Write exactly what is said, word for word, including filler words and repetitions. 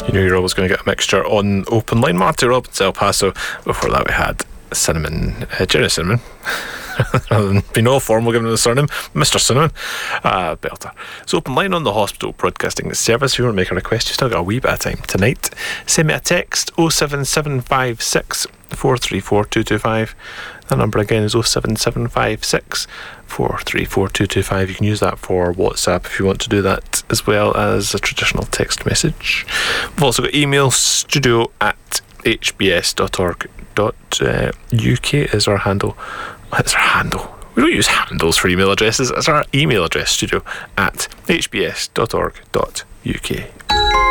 You know you're always going to get a mixture on Open Line. Marty Robbins, El Paso. Before that we had Cinnamon, uh, Jerry Cinnamon. Rather than being all formal, giving him the surname, Mister Cinnamon. Uh, belter. So Open Line on the Hospital Broadcasting Service. If you want to make a request, you still got a wee bit of time tonight. Send me a text, oh seven seven five six, four three four, two two five. That number again is oh seven seven five six, four three four, two two five. You can use that for WhatsApp if you want to do that, as well as a traditional text message. We've also got email, studio at h b s dot org dot u k is our handle. That's our handle. We don't use handles for email addresses. It's our email address, studio at h b s dot org dot u k.